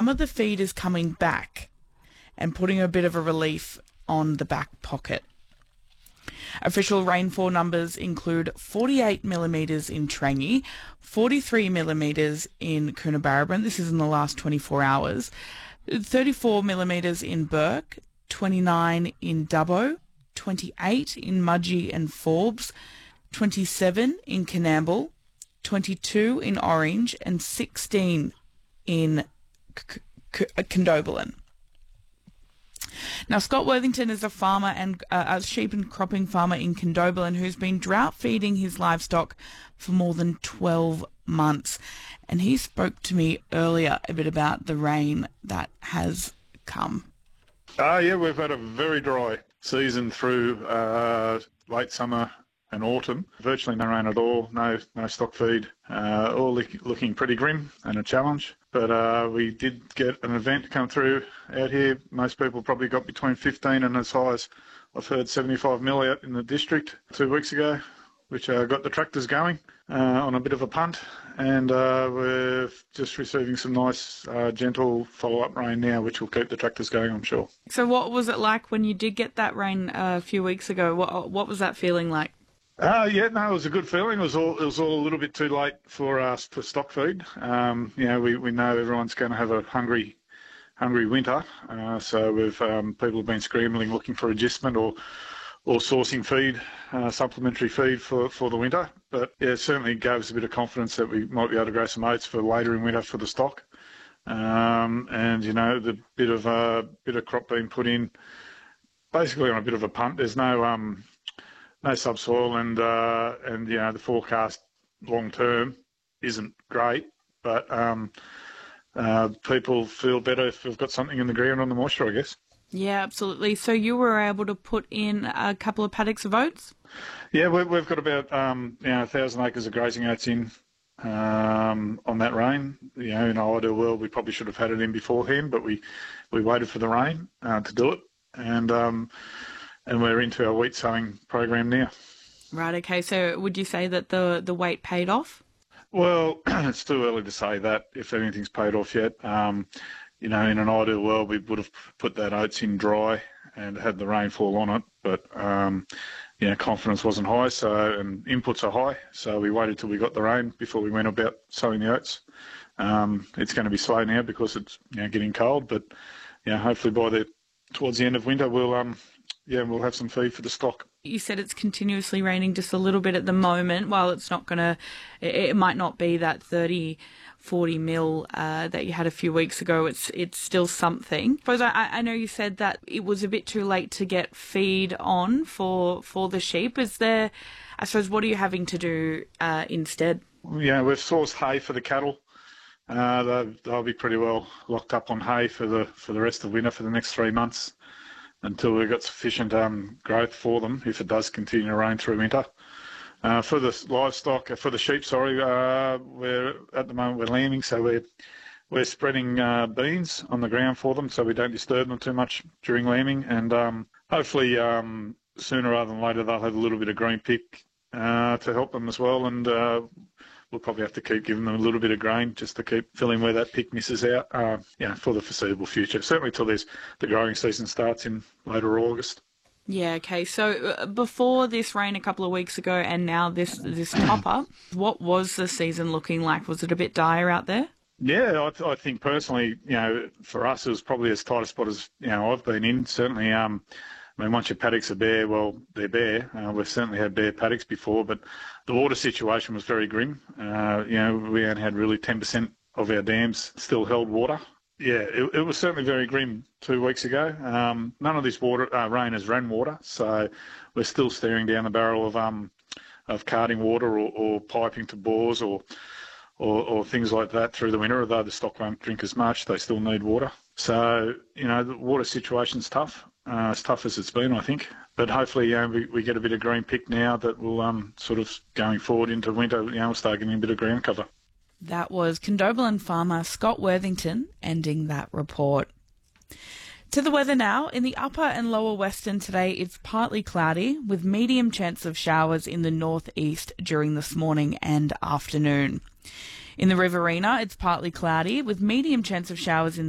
some of the feed is coming back and putting a bit of a relief on the back pocket. Official rainfall numbers include 48 millimetres in Trangie, 43 millimetres in Coonabarabran, this is in the last 24 hours, 34 millimetres in Burke, 29 in Dubbo, 28 in Mudgee and Forbes, 27 in Coonamble, 22 in Orange, and 16 in Condobolin. Now, Scott Worthington is a farmer and a sheep and cropping farmer in Condobolin who's been drought feeding his livestock for more than 12 months. And he spoke to me earlier a bit about the rain that has come. Yeah, we've had a very dry season through late summer and autumn. Virtually no rain at all, no stock feed, all looking pretty grim and a challenge. But we did get an event come through out here. Most people probably got between 15 and as high as I've heard 75 mil out in the district 2 weeks ago, which got the tractors going on a bit of a punt. And we're just receiving some nice, gentle follow-up rain now, which will keep the tractors going, I'm sure. So what was it like when you did get that rain a few weeks ago? What was that feeling like? It was a good feeling. It was all a little bit too late for us for stock feed. We know everyone's going to have a hungry winter. So we've people have been scrambling, looking for adjustment or sourcing feed, supplementary feed for the winter. But yeah, it certainly gave us a bit of confidence that we might be able to grow some oats for later in winter for the stock. The bit of crop being put in, basically on a bit of a punt. There's no subsoil, and the forecast long term isn't great, but people feel better if we've got something in the ground on the moisture, I guess. Yeah, absolutely. So you were able to put in a couple of paddocks of oats? Yeah, we've got about 1,000 acres of grazing oats in on that rain. In an ideal world, we probably should have had it in beforehand, but we waited for the rain to do it, and we're into our wheat sowing program now. Right, okay. So would you say that the wait paid off? Well, it's too early to say that, if anything's paid off yet. In an ideal world, we would have put that oats in dry and had the rainfall on it, but confidence wasn't high, and inputs are high, so we waited till we got the rain before we went about sowing the oats. It's going to be slow now because it's getting cold, but hopefully towards the end of winter we'll have some feed for the stock. You said it's continuously raining just a little bit at the moment. While it's not it might not be that 30, 40 mil that you had a few weeks ago. It's still something. But I know you said that it was a bit too late to get feed on for the sheep. Is there, I suppose, what are you having to do instead? Yeah, we've sourced hay for the cattle. They'll be pretty well locked up on hay for the rest of winter, for the next 3 months, until we've got sufficient growth for them, if it does continue to rain through winter. For the livestock, for the sheep, we're at the moment we're lambing, so we're spreading beans on the ground for them, so we don't disturb them too much during lambing, and hopefully sooner rather than later they'll have a little bit of green pick to help them as well, and we'll probably have to keep giving them a little bit of grain just to keep filling where that pick misses out, for the foreseeable future. Certainly till the growing season starts in later August. Yeah, okay. So before this rain a couple of weeks ago and now this topper, what was the season looking like? Was it a bit dire out there? Yeah, I think personally, for us it was probably as tight a spot as I've been in. Certainly, once your paddocks are bare, well, they're bare. We've certainly had bare paddocks before, but the water situation was very grim. We only had really 10% of our dams still held water. Yeah, it was certainly very grim 2 weeks ago. None of this rain has ran water, so we're still staring down the barrel of carting water or piping to bores or things like that through the winter. Although the stock won't drink as much, they still need water. So the water situation's tough. As tough as it's been, I think. But hopefully, we get a bit of green pick now that will sort of going forward into winter. We'll start getting a bit of ground cover. That was Condobolin farmer Scott Worthington ending that report. To the weather now. In the upper and lower western today, it's partly cloudy with medium chance of showers in the northeast during this morning and afternoon. In the Riverina, it's partly cloudy with medium chance of showers in